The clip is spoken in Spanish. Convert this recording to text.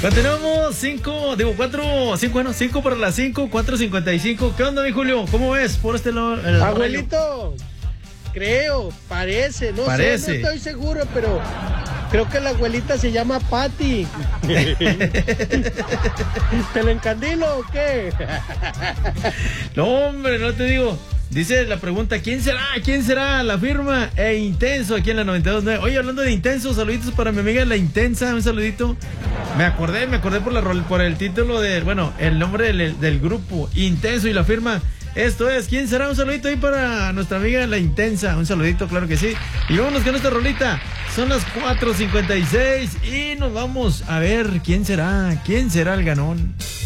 Continuamos, 5 para las 5, 4:55. ¿Qué onda, mi Julio? ¿Cómo ves por este lado? Abuelito, parece, no estoy seguro, pero creo que la abuelita se llama Patty. ¿Te lo encandilo o qué? No, hombre, no te digo. Dice la pregunta, ¿quién será la firma Intenso aquí en la 92.9? Oye, hablando de Intenso, saluditos para mi amiga La Intensa, un saludito. Me acordé por el título el nombre del grupo, Intenso, y la firma. Esto es, ¿quién será? Un saludito ahí para nuestra amiga La Intensa, un saludito, claro que sí. Y vámonos con esta rolita, son las 4:56 y nos vamos a ver quién será el ganón.